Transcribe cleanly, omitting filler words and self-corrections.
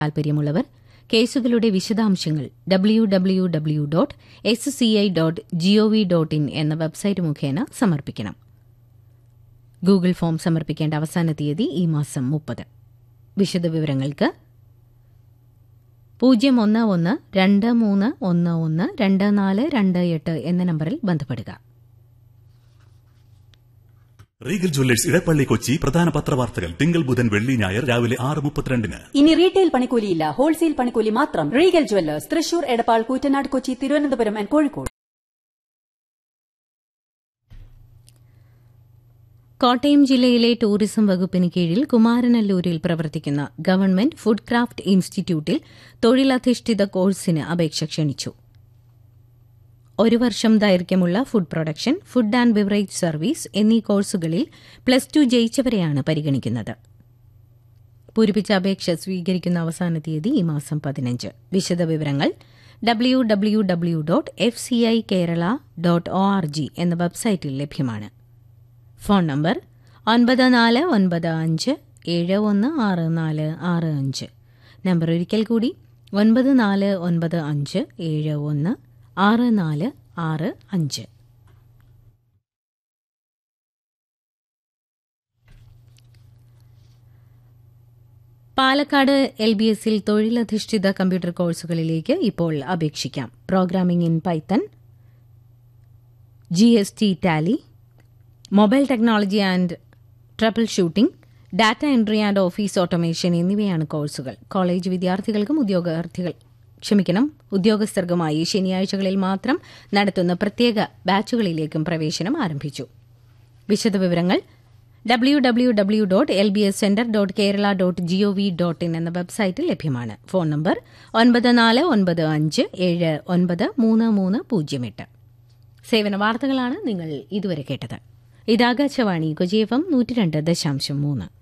താൽപര്യമുള്ളവർ കേസുകളുടെ വിശദാംശങ്ങൾ www.sci.gov.in എന്ന വെബ്സൈറ്റ് മുഖേന സമർപ്പിക്കണം. ഗൂഗിൾ ഫോം സമർപ്പിക്കേണ്ട അവസാന തീയതി ഈ മാസം 30. വിശദവിവരങ്ങൾക്ക് 0112311242 എന്ന നമ്പറിൽ ബന്ധപ്പെടുക. റീഗൽ ജ്വല്ലേഴ്സ് ഇടപ്പള്ളി കൊച്ചി പ്രധാന പത്രവാർത്തകൾ തിങ്കൾ ബുധൻ വെള്ളി ഞായർ രാവിലെ 6:32. ഇനി റീറ്റെയിൽ പണിക്കൂലിയില്ല, ഹോൾസെയിൽ പണിക്കൂലി മാത്രം. Regal Jewellers, Thrissur, Edappal, Koottanad, Kochi, Thiruvananthapuram and Kozhikode. Kottayam ജില്ലയിലെ ടൂറിസം വകുപ്പിന് കീഴിൽ കുമാരനല്ലൂരിൽ പ്രവർത്തിക്കുന്ന ഗവൺമെന്റ് ഫുഡ് ക്രാഫ്റ്റ് ഇൻസ്റ്റിറ്റ്യൂട്ടിൽ തൊഴിലധിഷ്ഠിത കോഴ്സിന് അപേക്ഷ ക്ഷണിച്ചു. 1 വർഷം ദൈർഘ്യമുള്ള food production, food and beverage service എന്നീ കോഴ്സുകളിൽ +2 ജയിച്ചവരെയാണ് പരിഗണിക്കുന്നത്. പൂരിപ്പിച്ച അപേക്ഷ സ്വീകരിക്കുന്ന അവസാന തീയതി ഈ മാസം 15. വിശദവിവരങ്ങൾ www.fcikerala.org എന്ന വെബ്സൈറ്റിൽ ലഭ്യമാണ്. Phone number 9495716465. നമ്പർ ഒരിക്കൽ കൂടി 9495716465. പാലക്കാട് LBSൽ തൊഴിലധിഷ്ഠിത കമ്പ്യൂട്ടർ കോഴ്സുകളിലേക്ക് ഇപ്പോൾ അപേക്ഷിക്കാം. Programming in Python, GST Tally, mobile technology and trouble shooting, data entry and office automation എന്നിവയാണ് കോഴ്സുകൾ. കോളേജ് വിദ്യാർത്ഥികൾക്കും ഉദ്യോഗസ്ഥർക്കുമായി ശനിയാഴ്ചകളിൽ മാത്രം നടത്തുന്ന പ്രത്യേക ബാച്ചുകളിലേക്കും പ്രവേശനം ആരംഭിച്ചു. വിശദവിവരങ്ങൾ www.lbscenter.kerala.gov.in എന്ന വെബ്സൈറ്റിൽ ലഭ്യമാണ്. Phone number 9495793308. സേവന വാർത്തകളാണ് നിങ്ങൾ ഇതുവരെ കേട്ടത്. ഇത് ആകാശവാണി കൊച്ചി FM 102.3.